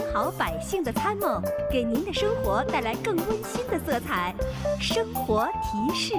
好百姓的参谋，给您的生活带来更温馨的色彩。生活提示。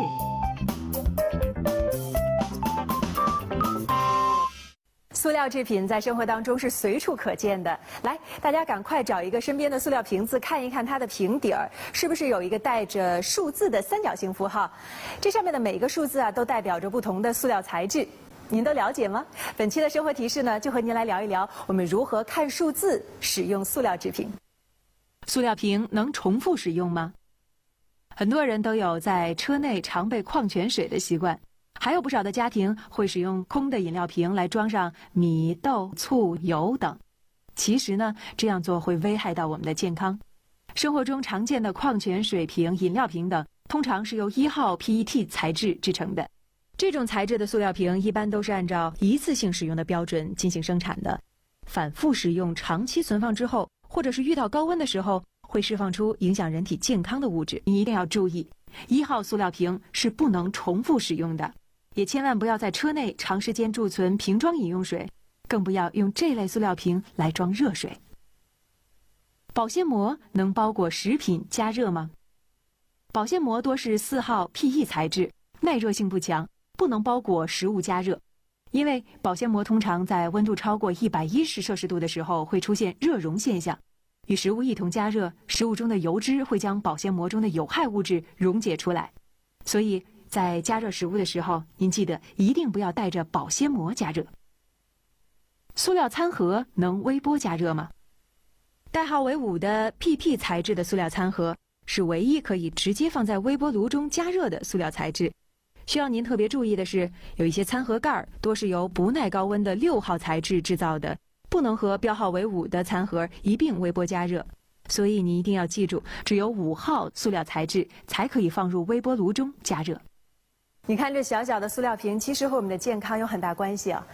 塑料制品在生活当中是随处可见的。来，大家赶快找一个身边的塑料瓶子，看一看它的瓶底儿是不是有一个带着数字的三角形符号。这上面的每个数字啊，都代表着不同的塑料材质。您都了解吗？本期的生活提示呢，就和您来聊一聊我们如何看数字使用塑料制品。塑料瓶能重复使用吗？很多人都有在车内常备矿泉水的习惯。还有不少的家庭会使用空的饮料瓶来装上米、豆、醋、油等。其实呢，这样做会危害到我们的健康。生活中常见的矿泉水瓶、饮料瓶等，通常是由1号 PET 材质制成的。这种材质的塑料瓶一般都是按照一次性使用的标准进行生产的。反复使用、长期存放之后，或者是遇到高温的时候，会释放出影响人体健康的物质。你一定要注意，1号塑料瓶是不能重复使用的。也千万不要在车内长时间贮存瓶装饮用水，更不要用这类塑料瓶来装热水。保鲜膜能包裹食品加热吗？保鲜膜多是4号 PE 材质，耐热性不强，不能包裹食物加热。因为保鲜膜通常在温度超过110摄氏度的时候会出现热熔现象，与食物一同加热，食物中的油脂会将保鲜膜中的有害物质溶解出来，所以在加热食物的时候，您记得一定不要带着保鲜膜加热。塑料餐盒能微波加热吗？代号为5的 PP 材质的塑料餐盒是唯一可以直接放在微波炉中加热的塑料材质。需要您特别注意的是，有一些餐盒盖多是由不耐高温的6号材质制造的，不能和标号为5的餐盒一并微波加热。所以你一定要记住，只有5号塑料材质才可以放入微波炉中加热。你看这小小的塑料瓶，其实和我们的健康有很大关系啊。